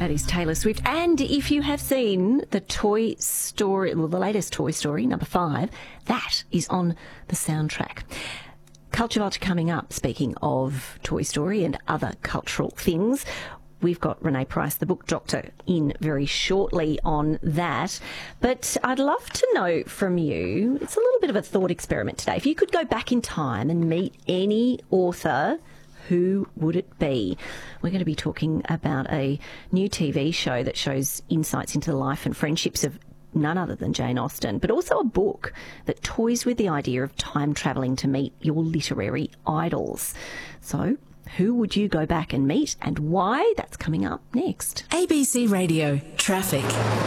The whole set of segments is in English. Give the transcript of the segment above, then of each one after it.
That is Taylor Swift. And if you have seen the Toy Story, well, the latest Toy Story, number 5, that is on the soundtrack. Culture Vulture coming up, speaking of Toy Story and other cultural things. We've got Renee Price, the book doctor, in very shortly on that. But I'd love to know from you, it's a little bit of a thought experiment today. If you could go back in time and meet any author, who would it be? We're going to be talking about a new TV show that shows insights into the life and friendships of none other than Jane Austen, but also a book that toys with the idea of time travelling to meet your literary idols. So, who would you go back and meet and why? That's coming up next. ABC Radio Traffic.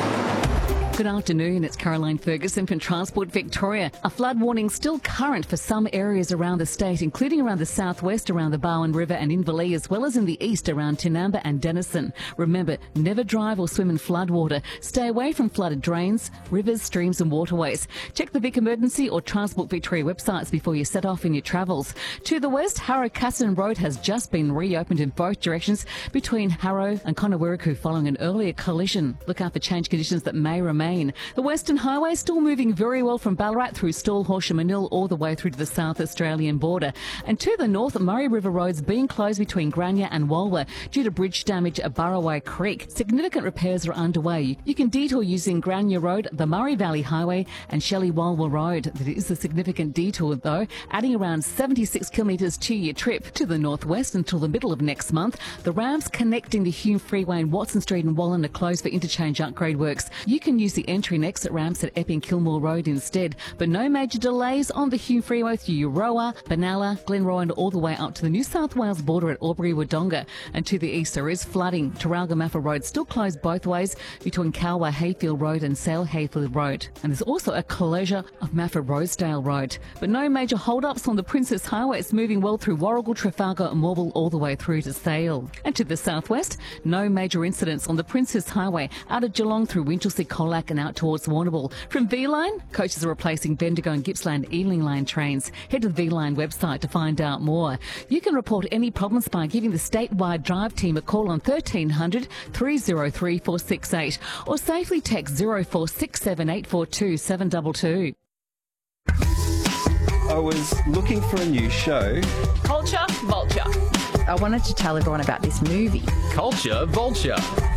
Good afternoon, it's Caroline Ferguson from Transport Victoria. A flood warning still current for some areas around the state, including around the southwest, around the Barwon River and Inverleigh, as well as in the east around Tinamba and Denison. Remember, never drive or swim in floodwater. Stay away from flooded drains, rivers, streams and waterways. Check the Vic Emergency or Transport Victoria websites before you set off in your travels. To the west, Harrow-Cassin Road has just been reopened in both directions between Harrow and Conowiriku following an earlier collision. Look out for change conditions that may remain. The Western Highway still moving very well from Ballarat through Stawell, Horsham and Mill all the way through to the South Australian border. And to the north, Murray River roads being closed between Grania and Walwa due to bridge damage at Burraway Creek. Significant repairs are underway. You can detour using Grania Road, the Murray Valley Highway and Shelley-Walwa Road. That is a significant detour though, adding around 76 kilometres to your trip. To the northwest until the middle of next month, the ramps connecting the Hume Freeway and Watson Street and Wallen are closed for interchange upgrade works. You can use the entry and exit ramps at Epping Kilmore Road instead, but no major delays on the Hume Freeway through Euroa, Benalla, Glenroy and all the way up to the New South Wales border at Albury-Wodonga. And to the east there is flooding. Taralga-Maffa Road still closed both ways between Kalwa Hayfield Road and Sale Hayfield Road. And there's also a closure of Maffa Rosedale Road. But no major hold-ups on the Princess Highway. It's moving well through Warrigal, Trafalgar and Morwell all the way through to Sale. And to the southwest, no major incidents on the Princess Highway out of Geelong through Winchelsea, Colac and out towards Warrnambool. From V-Line, coaches are replacing Bendigo and Gippsland Evening Line trains. Head to the V-Line website to find out more. You can report any problems by giving the statewide drive team a call on 1300 303 468 or safely text 0467 842 722. I was looking for a new show. Culture Vulture. I wanted to tell everyone about this movie. Culture Vulture.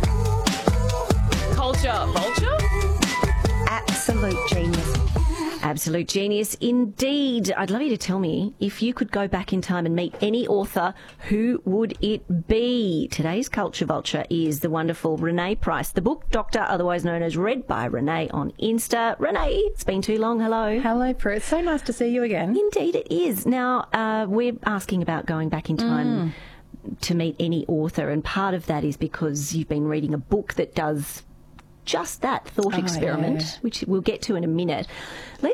Culture Vulture? Absolute genius. Absolute genius indeed. I'd love you to tell me, if you could go back in time and meet any author, who would it be? Today's Culture Vulture is the wonderful Renee Price, the book doctor, otherwise known as Read by Renee on Insta. Renee, it's been too long. Hello. Hello, Prue. It's so nice to see you again. Indeed it is. Now, we're asking about going back in time to meet any author, and part of that is because you've been reading a book that does just that thought experiment, which we'll get to in a minute. Let's